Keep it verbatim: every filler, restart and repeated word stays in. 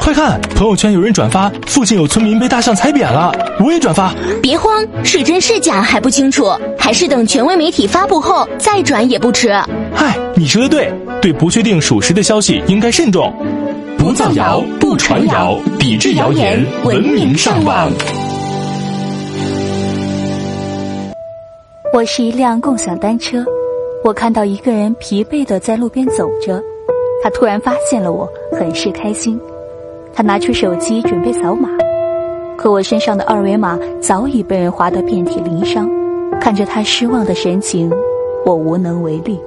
快看，朋友圈有人转发附近有村民被大象踩扁了，我也转发。 别慌，是真是假还不清楚，还是等权威媒体发布后再转也不迟。 嗨，你说的对，对不确定属实的消息应该慎重。 不造谣，不传谣，抵制谣言，文明上网。 我是一辆共享单车，我看到一个人疲惫地在路边走着，他突然发现了我，很是开心。他拿出手机准备扫码，可我身上的二维码早已被人划得遍体鳞伤，看着他失望的神情，我无能为力。